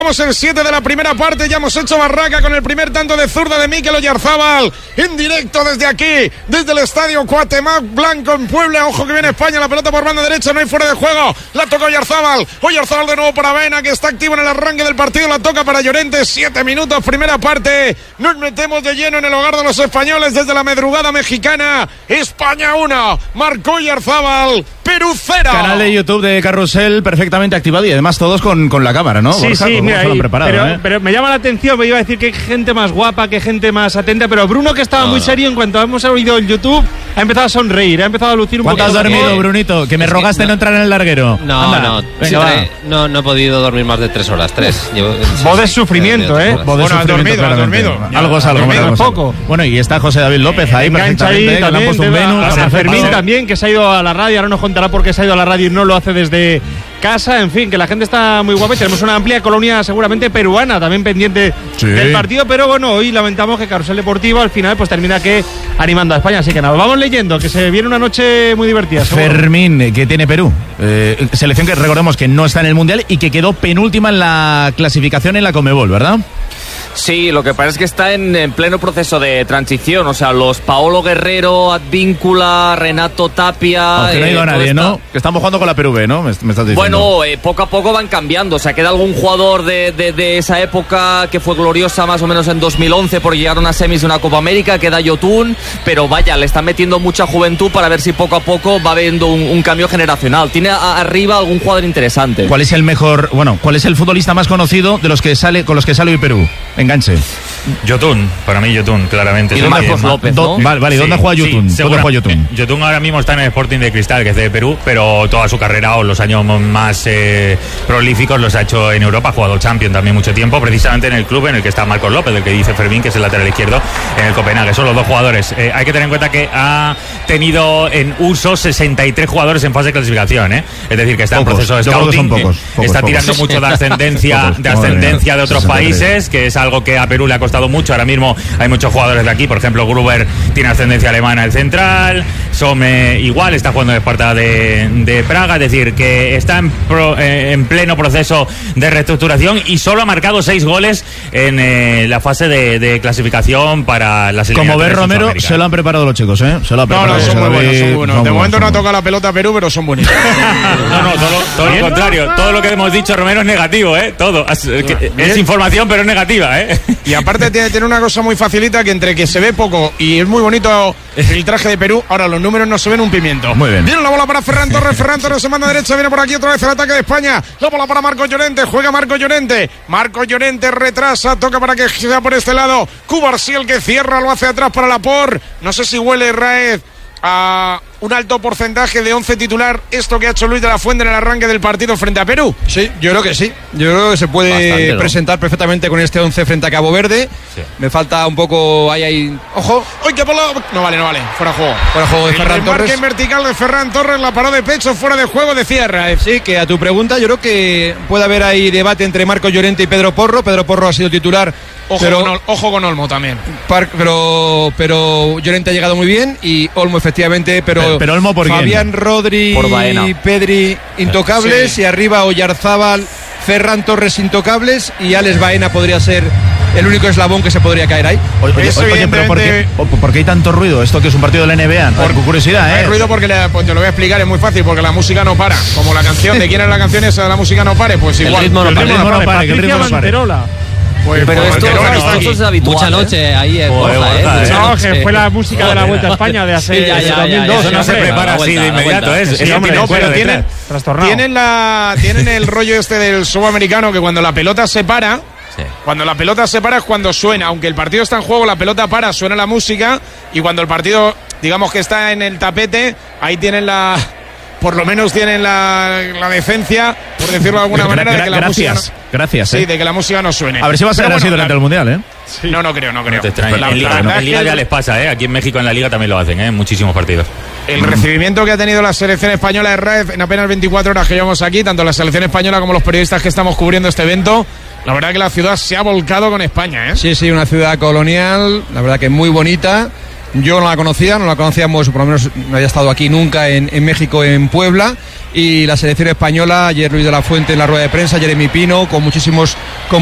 Vamos el 7 de la primera parte, ya hemos hecho barraca con el primer tanto de zurda de Mikel Oyarzábal, en directo desde aquí, desde el estadio Cuauhtémoc Blanco en Puebla. Ojo que viene España, la pelota por banda derecha, no hay fuera de juego, la toca Oyarzábal de nuevo para Baena, que está activo en el arranque del partido, la toca para Llorente. 7 minutos, primera parte, nos metemos de lleno en el hogar de los españoles desde la madrugada mexicana. España 1, marcó Oyarzábal, Perú 0. Canal de YouTube de Carrusel perfectamente activado y además todos con la cámara, ¿no? Sí, Borja, sí, mira, pero me llama la atención, me iba a decir que hay gente más guapa, que gente más atenta, pero Bruno, que estaba muy serio, en cuanto hemos oído el YouTube, ha empezado a sonreír, ha empezado a lucir un poco. ¿Cuánto has dormido, Brunito? Que me rogaste no entrar en el larguero. No he podido dormir más de 3 horas, 3. Vos de sufrimiento, Bueno, has dormido. Algo es algo. Poco. Bueno, y está José David López ahí perfectamente, que le han puesto un Venus. A Fermín también, que se ha ido a la radio, ahora nos contará por qué se ha ido a la radio y no lo hace desde casa. En fin, que la gente está muy guapa y tenemos una amplia colonia seguramente peruana también pendiente del partido, pero bueno, hoy lamentamos que Carrusel Deportivo al final pues termina que animando a España, así que nada, vamos leyendo, que se viene una noche muy divertida, seguro. Fermín, que tiene Perú, selección que recordemos que no está en el Mundial y que quedó penúltima en la clasificación en la Conmebol, ¿verdad? Sí, lo que pasa es que está en pleno proceso de transición, o sea, los Paolo Guerrero, Advíncula, Renato Tapia... Aunque no ha ido nadie, ¿no? Que estamos jugando con la Perú B, ¿no? Me estás diciendo. Bueno, poco a poco van cambiando, o sea, queda algún jugador de esa época que fue gloriosa más o menos en 2011 por llegar a una semis de una Copa América, queda Yotun, pero vaya, le están metiendo mucha juventud para ver si poco a poco va habiendo un cambio generacional. Tiene arriba algún jugador interesante. ¿Cuál es el mejor, cuál es el futbolista más conocido de los que sale con los que sale hoy Perú? Enganche. Yotun, para mí Yotun, claramente. Y Marcos López, ¿no? Vale, ¿dónde juega Yotun? ¿Dónde juega Yotun? Yotun ahora mismo está en el Sporting de Cristal, que es de Perú, pero toda su carrera o los años más prolíficos los ha hecho en Europa. Ha jugado Champions también mucho tiempo, precisamente en el club en el que está Marcos López, del que dice Fermín, que es el lateral izquierdo en el Copenhague. Son los dos jugadores. Hay que tener en cuenta que ha tenido en uso 63 jugadores en fase de clasificación, ¿eh? Es decir, que está en proceso de scouting, está tirando mucho de ascendencia de otros países, que es algo que a Perú le ha costado mucho. Ahora mismo hay muchos jugadores de aquí, por ejemplo Gruber tiene ascendencia alemana, el central, Some igual, está jugando en Esparta de Praga, es decir, que está en pleno proceso de reestructuración y solo ha marcado 6 goles en la fase de clasificación para las eliminatorias. Como ves, Romero, se lo han preparado los chicos, ¿eh? Se lo han preparado. Son muy buenos. De momento no ha tocado la pelota Perú, pero son buenísimos. Todo lo contrario, todo lo que hemos dicho, Romero, es negativo, ¿eh? Todo. Es información, pero es negativa, ¿eh? Y aparte tiene una cosa muy facilita, que entre que se ve poco y es muy bonito el traje de Perú, ahora los números no se ven un pimiento. Muy bien. Viene la bola para Ferran Torres se manda derecha, viene por aquí otra vez el ataque de España, la bola para Marcos Llorente, juega Marcos Llorente retrasa, toca para que sea por este lado, Cubarsí que cierra, lo hace atrás para Laporte, no sé si huele Raez a un alto porcentaje de 11 titular esto que ha hecho Luis de la Fuente en el arranque del partido frente a Perú. Sí, yo creo que sí. Yo creo que se puede bastante, ¿no? Presentar perfectamente con este 11 frente a Cabo Verde. Sí. Me falta un poco ahí. ¡Ojo! ¡Ay, qué bola! No vale. Fuera juego. Fuera juego de Ferran Torres. El vertical de Ferran Torres, la paró de pecho, fuera de juego, decía Raez. Sí, que a tu pregunta, yo creo que puede haber ahí debate entre Marcos Llorente y Pedro Porro. Pedro Porro ha sido titular. Ojo con Olmo también. Pero Llorente ha llegado muy bien y Olmo efectivamente, pero Olmo por Fabián, Rodri y Pedri intocables, y arriba Oyarzábal, Ferran Torres intocables, y Alex Baena podría ser el único eslabón que se podría caer ahí. Oye, pero ¿por qué hay tanto ruido? Esto que es un partido de la NBA, por curiosidad, ¿eh? Hay ruido porque pues te lo voy a explicar, es muy fácil, porque la música no para. Como la canción, ¿de quién es la canción esa de la música no pare? Pues igual. El ritmo no para. Pues, pero esto es habitual. Mucha noche ahí en No, que fue la música de la Vuelta a España de hace 2002. Eso no se prepara así de inmediato, pero tienen el rollo este del subamericano, que cuando la pelota se para, es cuando suena, aunque el partido está en juego, la pelota para, suena la música, y cuando el partido, digamos que está en el tapete, ahí tienen por lo menos tienen la decencia, por decirlo de alguna manera, de que la música de que la música no suene. A ver si va a ser así durante el Mundial, ¿eh? Sí. No creo. En Liga ya les pasa, ¿eh? Aquí en México en la Liga también lo hacen, ¿eh? Muchísimos partidos. El recibimiento que ha tenido la selección española de Raez en apenas 24 horas que llevamos aquí, tanto la selección española como los periodistas que estamos cubriendo este evento, la verdad que la ciudad se ha volcado con España, ¿eh? Sí, una ciudad colonial, la verdad que muy bonita. Yo no la conocíamos, por lo menos no había estado aquí nunca en México, en Puebla. Y la selección española, ayer Luis de la Fuente en la rueda de prensa, Jeremy Pino, con muchísimos